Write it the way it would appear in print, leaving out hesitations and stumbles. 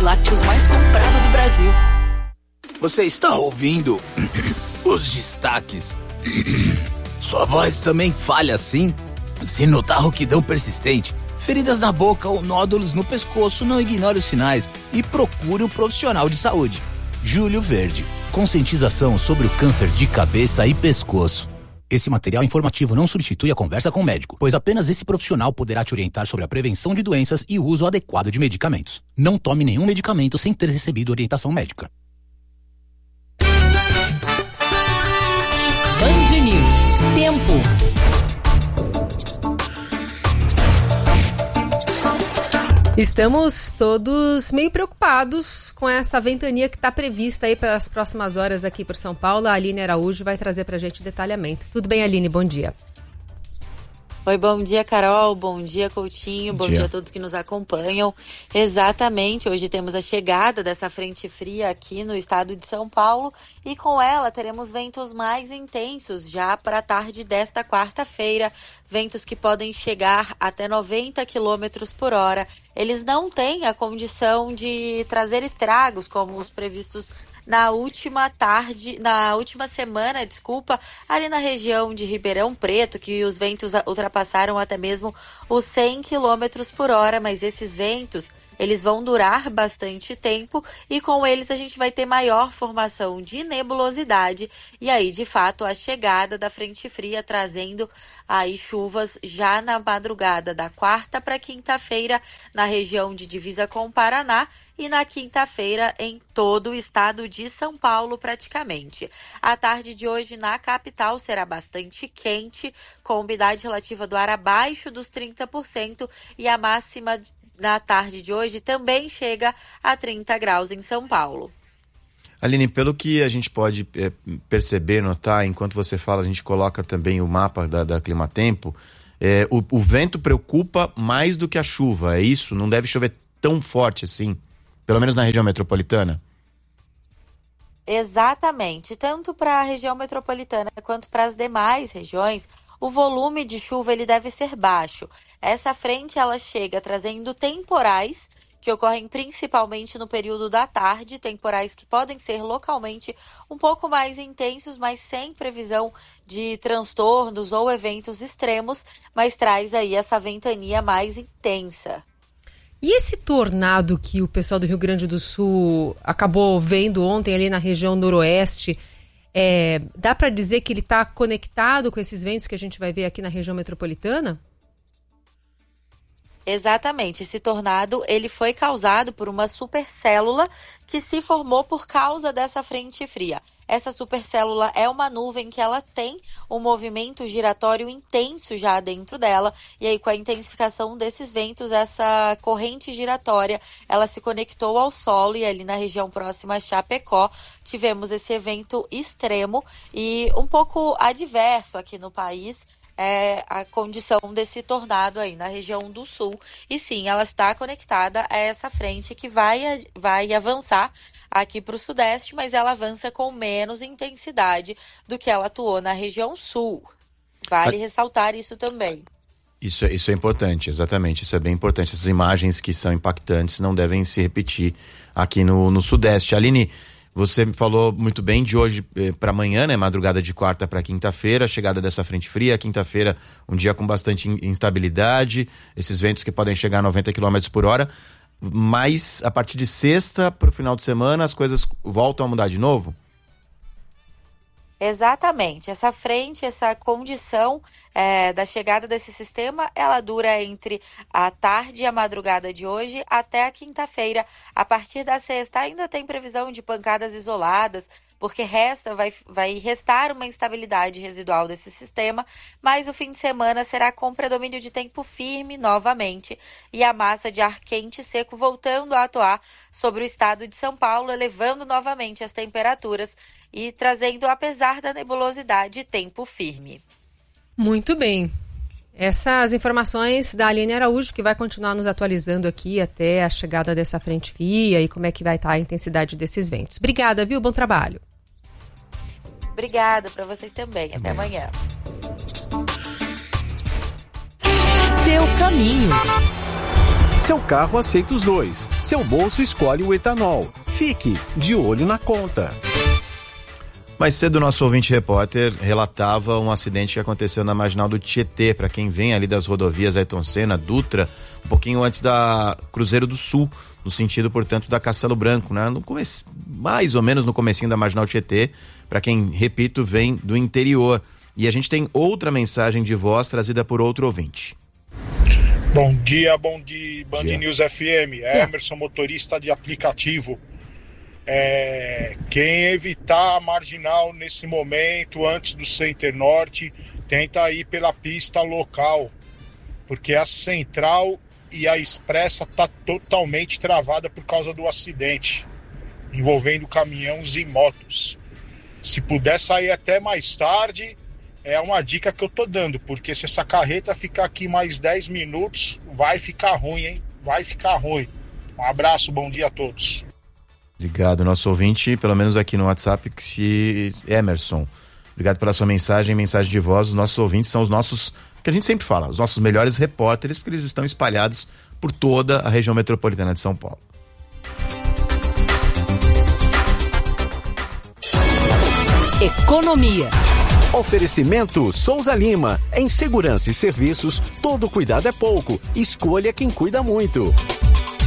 lácteos mais comprado do Brasil. Você está ouvindo os destaques? Sua voz também falha assim? Se notar rouquidão persistente, feridas na boca ou nódulos no pescoço, não ignore os sinais e procure um profissional de saúde. Júlio Verde, conscientização sobre o câncer de cabeça e pescoço. Esse material informativo não substitui a conversa com o médico, pois apenas esse profissional poderá te orientar sobre a prevenção de doenças e o uso adequado de medicamentos. Não tome nenhum medicamento sem ter recebido orientação médica. Band News. Tempo. Estamos todos meio preocupados com essa ventania que está prevista aí para as próximas horas aqui por São Paulo. A Aline Araújo vai trazer para a gente detalhamento. Tudo bem, Aline? Bom dia. Oi, bom dia, Carol, bom dia, Coutinho, bom dia a todos que nos acompanham. Exatamente, hoje temos a chegada dessa frente fria aqui no estado de São Paulo e com ela teremos ventos mais intensos já para a tarde desta quarta-feira, ventos que podem chegar até 90 km por hora. Eles não têm a condição de trazer estragos como os previstos na última semana, ali na região de Ribeirão Preto, que os ventos ultrapassaram até mesmo os 100 km por hora, mas esses ventos, eles vão durar bastante tempo e com eles a gente vai ter maior formação de nebulosidade e aí, de fato, a chegada da frente fria trazendo aí chuvas já na madrugada da quarta para quinta-feira na região de divisa com o Paraná e na quinta-feira em todo o estado de São Paulo praticamente. A tarde de hoje na capital será bastante quente, com umidade relativa do ar abaixo dos 30% e a máxima na tarde de hoje também chega a 30 graus em São Paulo. Aline, pelo que a gente pode perceber, notar, enquanto você fala, a gente coloca também o mapa da Climatempo, o vento preocupa mais do que a chuva, é isso? Não deve chover tão forte assim, pelo menos na região metropolitana? Exatamente, tanto para a região metropolitana quanto para as demais regiões, o volume de chuva ele deve ser baixo. Essa frente ela chega trazendo temporais que ocorrem principalmente no período da tarde, temporais que podem ser localmente um pouco mais intensos, mas sem previsão de transtornos ou eventos extremos, mas traz aí essa ventania mais intensa. E esse tornado que o pessoal do Rio Grande do Sul acabou vendo ontem ali na região noroeste, dá para dizer que ele está conectado com esses ventos que a gente vai ver aqui na região metropolitana? Exatamente, esse tornado ele foi causado por uma supercélula que se formou por causa dessa frente fria. Essa supercélula é uma nuvem que ela tem um movimento giratório intenso já dentro dela, e aí com a intensificação desses ventos, essa corrente giratória, ela se conectou ao solo e ali na região próxima a Chapecó, tivemos esse evento extremo e um pouco adverso aqui no país, a condição desse tornado aí na região do sul. E sim, ela está conectada a essa frente que vai avançar aqui para o sudeste, mas ela avança com menos intensidade do que ela atuou na região sul. Vale ressaltar isso também. Isso é importante, exatamente, isso é bem importante. Essas imagens que são impactantes não devem se repetir aqui no sudeste. Aline, você me falou muito bem de hoje para amanhã, né? Madrugada de quarta para quinta-feira, chegada dessa frente fria. Quinta-feira, um dia com bastante instabilidade, esses ventos que podem chegar a 90 km por hora. Mas a partir de sexta para o final de semana, as coisas voltam a mudar de novo? Exatamente, essa frente, essa condição da chegada desse sistema, ela dura entre a tarde e a madrugada de hoje até a quinta-feira. A partir da sexta ainda tem previsão de pancadas isoladas, porque vai restar uma instabilidade residual desse sistema, mas o fim de semana será com predomínio de tempo firme novamente e a massa de ar quente e seco voltando a atuar sobre o estado de São Paulo, elevando novamente as temperaturas e trazendo, apesar da nebulosidade, tempo firme. Muito bem. Essas informações da Aline Araújo, que vai continuar nos atualizando aqui até a chegada dessa frente fria e como é que vai estar a intensidade desses ventos. Obrigada, viu? Bom trabalho. Obrigada para vocês também. Até amanhã. Seu caminho. Seu carro aceita os dois. Seu bolso escolhe o etanol. Fique de olho na conta. Mais cedo, o nosso ouvinte repórter relatava um acidente que aconteceu na marginal do Tietê, para quem vem ali das rodovias Ayrton Senna, Dutra, um pouquinho antes da Cruzeiro do Sul, no sentido, portanto, da Castelo Branco, né? Mais ou menos no comecinho da marginal Tietê, para quem, repito, vem do interior. E a gente tem outra mensagem de voz trazida por outro ouvinte. Bom dia, Band News FM, Emerson, motorista de aplicativo. Quem evitar a marginal nesse momento, antes do Center Norte, tenta ir pela pista local, porque a central e a expressa tá totalmente travada por causa do acidente envolvendo caminhões e motos. Se puder sair até mais tarde, é uma dica que eu tô dando, porque se essa carreta ficar aqui mais 10 minutos, vai ficar ruim, hein? Vai ficar ruim. Um abraço, bom dia a todos. Obrigado, nosso ouvinte, pelo menos aqui no WhatsApp, Emerson. Obrigado pela sua mensagem de voz. Os nossos ouvintes são os nossos, que a gente sempre fala, os nossos melhores repórteres, porque eles estão espalhados por toda a região metropolitana de São Paulo. Economia. Oferecimento Souza Lima. Em segurança e serviços, todo cuidado é pouco. Escolha quem cuida muito.